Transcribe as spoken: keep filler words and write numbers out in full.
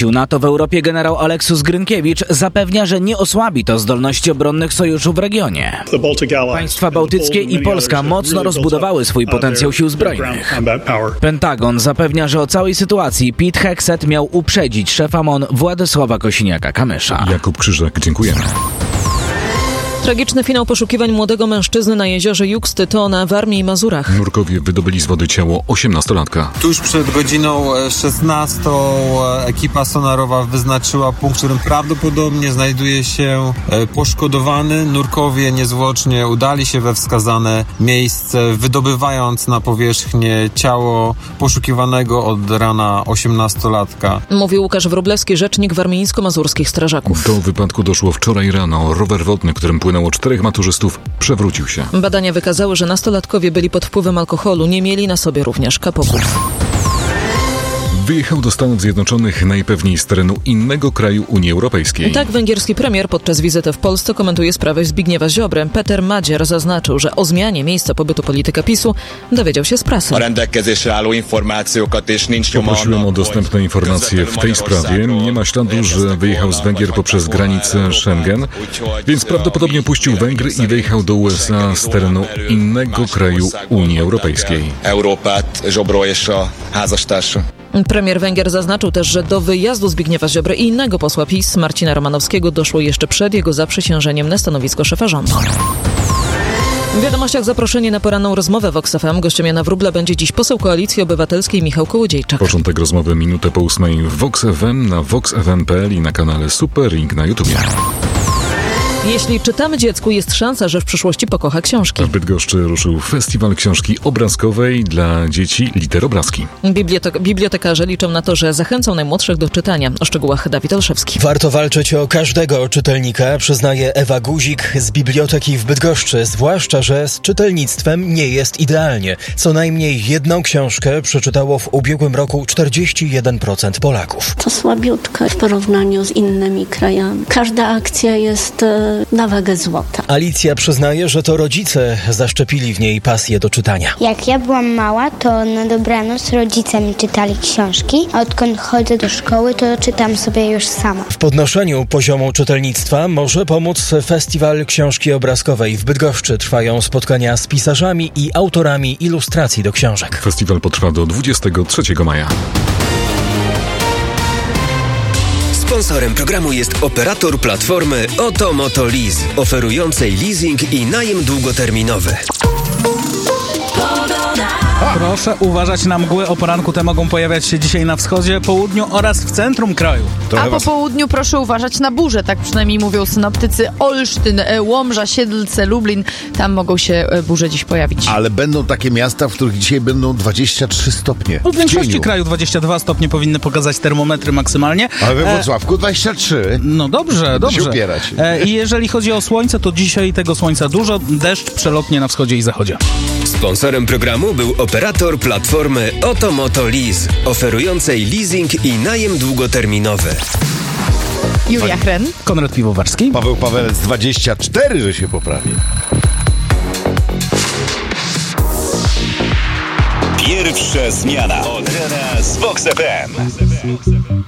sił NATO w Europie generał Aleksus Grynkiewicz zapewnia, że nie osłabi to zdolności obronnych sojuszu w regionie. Państwa bałtyckie i Polska mocno rozbudowały swój potencjał sił zbrojnych. Pentagon zapewnia, że o całej sytuacji Pete Hegseth miał uprzedzić szefa M O N Władysława Kosiniaka-Kamysza. Jakub Krzyżak, dziękujemy. Tragiczny finał poszukiwań młodego mężczyzny na jeziorze Juxty-Tona w Armii i Mazurach. Nurkowie wydobyli z wody ciało osiemnastolatka. Tuż przed godziną szesnastą ekipa sonarowa wyznaczyła punkt, w którym prawdopodobnie znajduje się poszkodowany. Nurkowie niezwłocznie udali się we wskazane miejsce, wydobywając na powierzchnię ciało poszukiwanego od rana osiemnastolatka. Mówił Łukasz Wróblewski, rzecznik warmińsko-mazurskich strażaków. Do wypadku doszło wczoraj rano. Rower wodny, którym płynęło czterech maturzystów, przewrócił się. Badania wykazały, że nastolatkowie byli pod wpływem alkoholu, nie mieli na sobie również kapoków. Wyjechał do Stanów Zjednoczonych najpewniej z terenu innego kraju Unii Europejskiej. Tak węgierski premier podczas wizyty w Polsce komentuje sprawę Zbigniewa Ziobry. Peter Madzier zaznaczył, że o zmianie miejsca pobytu polityka PiSu dowiedział się z prasy. Poprosiłem o dostępne informacje w tej sprawie. Nie ma śladu, że wyjechał z Węgier poprzez granicę Schengen, więc prawdopodobnie opuścił Węgry i wyjechał do U S A z terenu innego kraju Unii Europejskiej. Premier Węgier zaznaczył też, że do wyjazdu Zbigniewa Ziobry i innego posła PiS, Marcina Romanowskiego, doszło jeszcze przed jego zaprzysiężeniem na stanowisko szefa rządu. W wiadomościach zaproszenie na poranną rozmowę w Vox F M. Gościem Jana Wróbla będzie dziś poseł Koalicji Obywatelskiej Michał Kołodziejczak. Początek rozmowy minutę po ósmej w Vox F M, na vox f m kropka p l i na kanale Super Ring na YouTubie. Jeśli czytamy dziecku, jest szansa, że w przyszłości pokocha książki. W Bydgoszczy ruszył festiwal książki obrazkowej dla dzieci Literobrazki. Bibliotek- bibliotekarze liczą na to, że zachęcą najmłodszych do czytania. O szczegółach Dawid Olszewski. Warto walczyć o każdego czytelnika, przyznaje Ewa Guzik z Biblioteki w Bydgoszczy. Zwłaszcza, że z czytelnictwem nie jest idealnie. Co najmniej jedną książkę przeczytało w ubiegłym roku czterdzieści jeden procent Polaków. To słabiutko w porównaniu z innymi krajami. Każda akcja jest na wagę złota. Alicja przyznaje, że to rodzice zaszczepili w niej pasję do czytania. Jak ja byłam mała, to na dobranoc rodzice mi czytali książki, a odkąd chodzę do szkoły, to czytam sobie już sama. W podnoszeniu poziomu czytelnictwa może pomóc Festiwal Książki Obrazkowej. W Bydgoszczy trwają spotkania z pisarzami i autorami ilustracji do książek. Festiwal potrwa do dwudziestego trzeciego maja. Sponsorem programu jest operator platformy Oto Moto Lease, oferującej leasing i najem długoterminowy. Proszę uważać na mgły. O poranku te mogą pojawiać się dzisiaj na wschodzie, południu oraz w centrum kraju. A po południu proszę uważać na burze, tak przynajmniej mówią synoptycy. Olsztyn, Łomża, Siedlce, Lublin, tam mogą się burze dziś pojawić. Ale będą takie miasta, w których dzisiaj będą dwadzieścia trzy stopnie. W, w większości kraju dwadzieścia dwa stopnie powinny pokazać termometry maksymalnie. Ale we Wrocławku dwadzieścia trzy. No dobrze, Będę dobrze. się upierać. E, I jeżeli chodzi o słońce, to dzisiaj tego słońca dużo. Deszcz przelotnie na wschodzie i zachodzie. Sponsorem programu był operator platformy Oto Moto Lease, oferującej leasing i najem długoterminowy. Julia Chren, Konrad Piwowarski, Paweł Pawelec dwadzieścia cztery, że się poprawi. Pierwsza zmiana od rana z Vox F M.